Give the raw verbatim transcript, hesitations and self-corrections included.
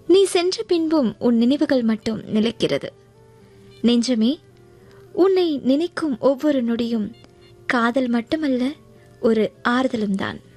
நீ சென்ற பின்பும் உன் நினைவுகள் மட்டும் நிலைக்கிறது. நெஞ்சமே, உன்னை நினைக்கும் ஒவ்வொரு நொடியும் காதல் மட்டுமல்ல, ஒரு ஆறுதலும் தான்.